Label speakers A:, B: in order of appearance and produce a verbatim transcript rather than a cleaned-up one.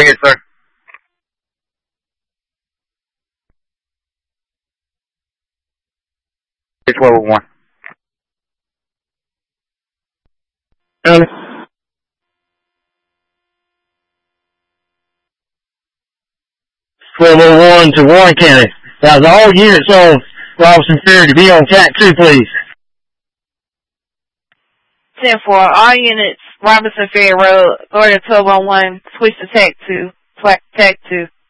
A: ahead, sir. It's twelve oh one. Um, twelve oh one to Warren County. That was all units on Robinson Ferry to be on Cat two, please.
B: ten four, all units, Robinson Ferry Road, order twelve oh one, switch to Tech two, Tech two.